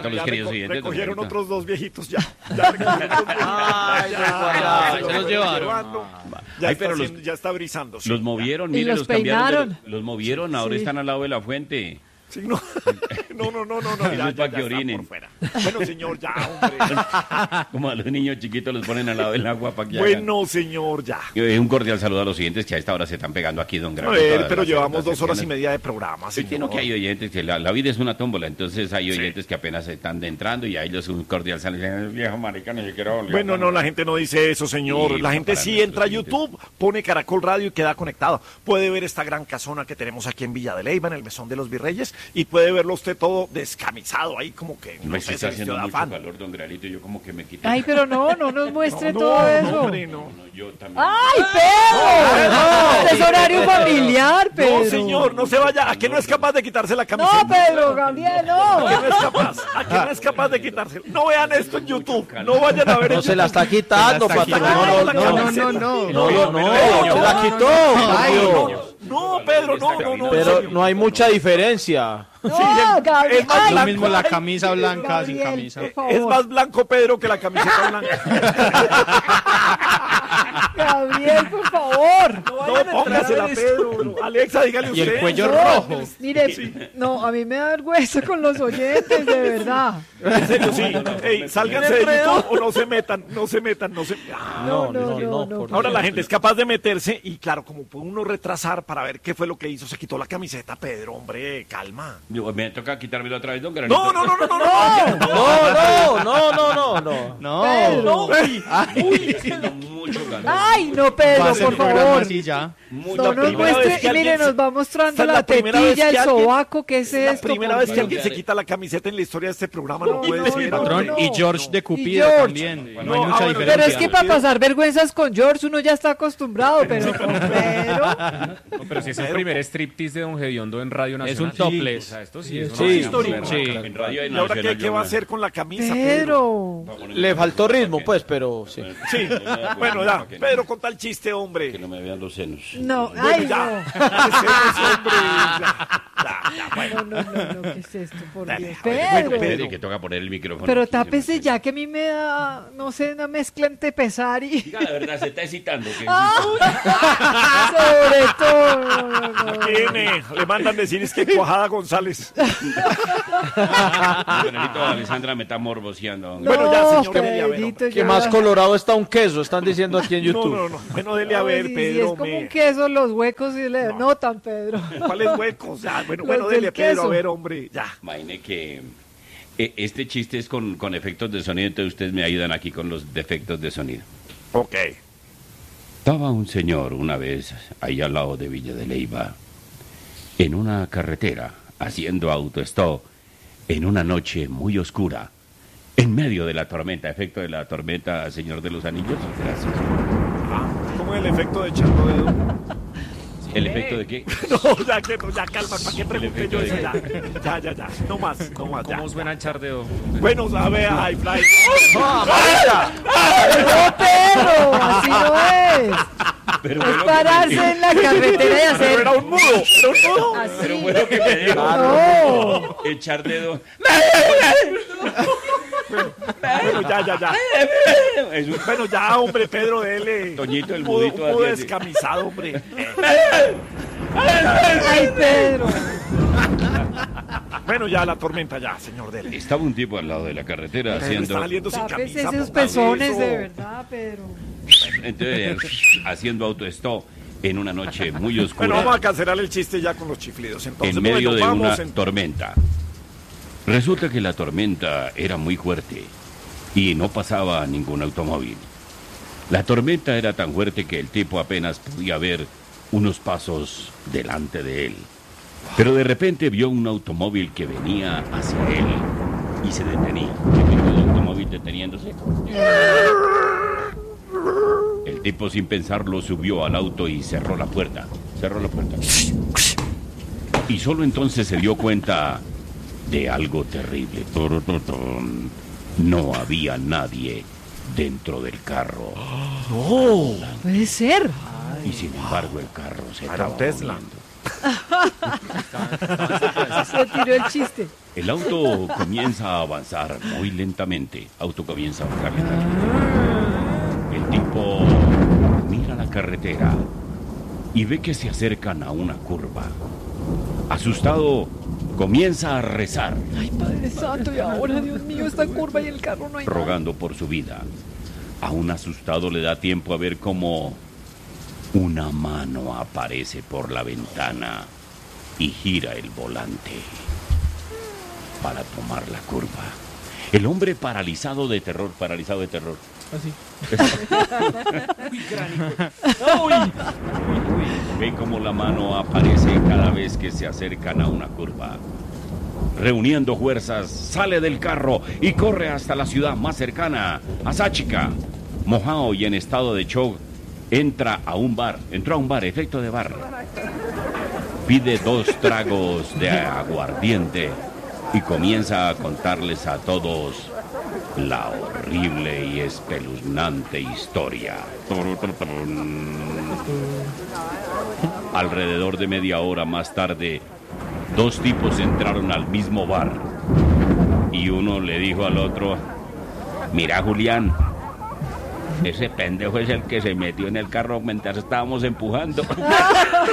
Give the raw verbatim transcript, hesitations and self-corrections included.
todos los queridos oyentes. Recogieron otros dos viejitos ya. Ya recogieron dos viejitos. Ay, ya, se los llevaron. Ya, Ay, está pero los- haciendo- ya está brisando. sí. Los movieron, Y mire, los los cambiaron. de- peinaron. los movieron, ahora Sí. están al lado de la fuente. Sí, no. no, no, no, no, no. Eso Ya, es ya, pa' ya que está orinen. por fuera. Bueno, señor, ya, hombre. Como a los niños chiquitos los ponen al lado del agua para que hagan. Bueno, señor, ya. Eh, Un cordial saludo a los oyentes que a esta hora se están pegando aquí, don A Grano. ver, todas pero las- llevamos las dos horas y secciones. media de programa, Sí, señor. que hay oyentes que la, la vida es una tómbola, entonces hay oyentes que apenas están de entrando y a ellos un cordial saludo. Dicen, viejo maricano, yo quiero... Bueno, no, la gente no dice eso, señor. Sí, La gente para sí nuestros entra a oyentes. YouTube, pone Caracol Radio y queda conectado. Puede ver esta gran casona que tenemos aquí en Villa de Leyva, en el Mesón de los Virreyes, y puede verlo usted todo descamisado ahí, como que No no es sé, que se está vistió haciendo de mucho afán. calor, don Granito, yo como que me quité. Ay, pero no, no nos muestre No, todo no, eso. hombre, no. No, yo también. ¡Ay, Pedro! Este es horario familiar, Pedro. No, señor, no se vaya. ¿A que no es capaz de quitarse la camiseta? No, Pedro, Gabriel, ¿A no. que no es capaz? ¿A que no es capaz de quitarse? No vean esto en YouTube. No vayan a ver en No se la YouTube. está quitando, Se la está patrón. quitando. No, No, no, no, no, no, no. no. No, no, No, se la quitó. Ay, por Dios. no, no, Pedro, no, no, no. Pero no hay mucha diferencia. No, Sí, es- Gabriel. es más Ay, Lo blanco. mismo la Ay, camisa blanca sin Gabriel, camisa. por favor. Es más blanco, Pedro, que la camiseta blanca. Gabriel, por favor. No, póngasela, Pedro. No. Alexa, dígale Y usted. el cuello No, rojo. Mire, no, a mí me da vergüenza con los oyentes, de verdad. En serio, sí. Ey, sálganse de YouTube o no se metan, no se metan, no se... Ah. No, no, no, no. Ahora la gente es capaz de meterse y claro, como puede uno retrasar para ver qué fue lo que hizo, se quitó la camiseta, Pedro, hombre, calma. Yo- Me toca quitármelo otra vez, don Granito. No, no, no, no, no, no. No, no, no, no, no, no. No. Pedro. Uy, Haciendo mucho calor. Ay, no, Pedro, Pase el por programa favor. así ya. Mucho No nos primera vez muestre, que y mire, alguien se- nos va mostrando esta es la la primera vez tetilla, que el alguien- sobaco, ¿qué es la esto? primera por vez que Dios? alguien se quita la camiseta en la historia de este programa, no, No, puede no, ser. no, Patrón, no. y George de Y Cupido George. también. No, No, hay ah, mucha bueno, diferencia. Pero es que para pasar vergüenzas con George uno ya está acostumbrado, pero con Pedro. No, pero si es el primer striptease de Don Gediondo en Radio Nacional. Es un Sí, topless. o sea, esto sí, es una Sí, vaina histórico. muy Sí. berraca. En Radio ¿Y ahora qué, Nacional qué yo va a me- hacer con la camisa, Pedro? Pedro. Le faltó ritmo, pues, pero sí. Sí, bueno, ya, Pedro, con tal chiste, hombre. Que no me vean los senos. No, Bueno, ay, ya. no. Ese es, hombre, ya, ya, ya, bueno. No, no, no, no, ¿qué es esto? Por Dale, Dios. a ver, Pedro. bueno, Espere, que toca poner el micrófono. Pero aquí, tápese se me- ya que a mí me da, no sé, una mezcla entre pesar y... Diga la verdad, se está excitando. que- Sobre todo. No, no, no. Tiene, le mandan decir es que Cuajada González. Granito, Alessandra me está morboseando. No, Bueno, ya, señor, dele a ver, Pedrito, Que ya. más colorado está un queso, están diciendo aquí en No, YouTube. no, no. Bueno, dele a No, ver, si- si Pedro. es como me- un queso, los huecos y le notan, Pedro. ¿Cuáles huecos? Ya, bueno, Los bueno, del dele, Pedro, queso. a ver, hombre, ya. Imagine que eh, este chiste es con, con efectos de sonido, entonces ustedes me ayudan aquí con los defectos de sonido. Ok. Estaba un señor una vez ahí al lado de Villa de Leyva, en una carretera, haciendo autostop, en una noche muy oscura, en medio de la tormenta. Efecto de la tormenta, señor de los anillos. Gracias. Ah, ¿cómo es el efecto de echarlo dedo? ¿El efecto de qué? No, ya que no, ya calma, ¿para qué pregunté yo eso? Ya, ya, ya, ya. No más, no más, ya. ¿Cómo suena echar dedo? Bueno, a ver, High Fly. No, Pedro, así no es. Pero Es fue lo que pararse me en la carretera y Pero hacer era un mudo, era un mudo. así. Pero fue lo que me dijo. No. Echar dedo. Bueno, ya, ya, ya. Es un Bueno, ya, hombre, Pedro, dele. Toñito, el Mudo, mudito mudo así, así. descamisado, hombre. Ay, Pedro. Bueno, ya, la tormenta, ya, señor, dele. Estaba un tipo al lado de la carretera Pedro haciendo, está saliendo sin Tápese camisa. esos póngale pezones, eso. de verdad, Pedro. entonces, haciendo autostop en una noche muy oscura. Bueno, vamos a cancelar el chiste ya con los chiflidos. Entonces, en medio bueno, de vamos una en- tormenta. Resulta que la tormenta era muy fuerte y no pasaba ningún automóvil. La tormenta era tan fuerte que el tipo apenas podía ver unos pasos delante de él. Pero de repente vio un automóvil que venía hacia él y se detenía. ¿Qué vio el automóvil deteniéndose? El tipo sin pensarlo subió al auto y cerró la puerta. Cerró la puerta. Y solo entonces se dio cuenta de algo terrible. Turututun. No había nadie dentro del carro. Puede ser. Y sin embargo el carro se Era estaba un Tesla. moviendo. Se tiró el chiste. El auto comienza a avanzar muy lentamente. Auto comienza a avanzar lentamente. El tipo mira la carretera y ve que se acercan a una curva. Asustado, comienza a rezar, Ay, Padre Santo, y ahora, Dios mío, esta curva y el carro no hay nada. rogando por su vida. Aún asustado le da tiempo a ver cómo una mano aparece por la ventana y gira el volante para tomar la curva. El hombre paralizado de terror, paralizado de terror. Así. Ve cómo la mano aparece cada vez que se acercan a una curva. Reuniendo fuerzas, sale del carro y corre hasta la ciudad más cercana, a Sáchica. Mojado y en estado de shock, entra a un bar, entró a un bar, efecto de bar. Pide dos tragos de aguardiente y comienza a contarles a todos la horrible y espeluznante historia. Alrededor de media hora más tarde, dos tipos entraron al mismo bar y uno le dijo al otro: mira, Julián, ese pendejo es el que se metió en el carro mientras estábamos empujando.